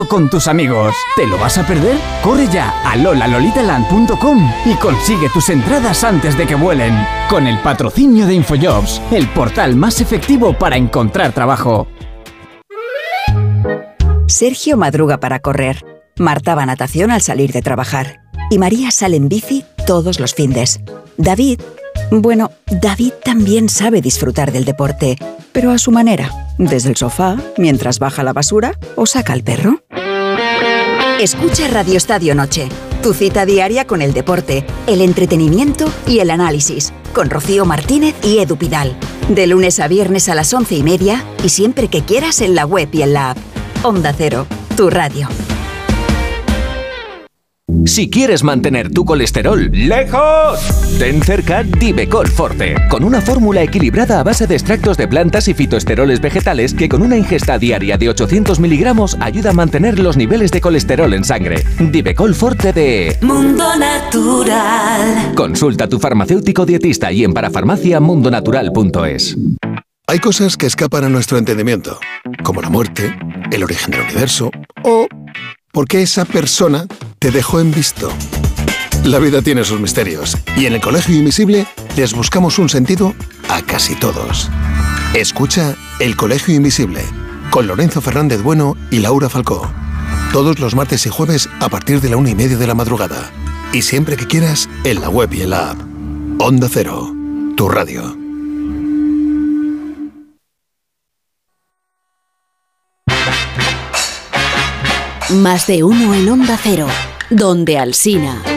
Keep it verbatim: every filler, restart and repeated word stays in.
con tus amigos. ¿Te lo vas a perder? Corre ya a lola lolita land punto com y consigue tus entradas antes de que vuelen. Con el patrocinio de InfoJobs, el portal más efectivo para encontrar trabajo. Sergio madruga para correr. Marta va a natación al salir de trabajar. Y María sale en bici todos los findes. David... Bueno, David también sabe disfrutar del deporte, pero a su manera. Desde el sofá, mientras baja la basura o saca al perro. Escucha Radio Estadio Noche, tu cita diaria con el deporte, el entretenimiento y el análisis, con Rocío Martínez y Edu Pidal. De lunes a viernes a las once y media y siempre que quieras en la web y en la app. Onda Cero, tu radio. Si quieres mantener tu colesterol lejos, ten cerca Divecol Forte, con una fórmula equilibrada a base de extractos de plantas y fitoesteroles vegetales que con una ingesta diaria de ochocientos miligramos ayuda a mantener los niveles de colesterol en sangre. Divecol Forte de Mundo Natural. Consulta a tu farmacéutico dietista y en parafarmacia mundo natural punto es. Hay cosas que escapan a nuestro entendimiento, como la muerte, el origen del universo o por qué esa persona te dejó en visto. La vida tiene sus misterios y en el Colegio Invisible les buscamos un sentido a casi todos. Escucha El Colegio Invisible con Lorenzo Fernández Bueno y Laura Falcó. Todos los martes y jueves a partir de la una y media de la madrugada. Y siempre que quieras en la web y en la app. Onda Cero, tu radio. Más de uno en Onda Cero, donde Alsina.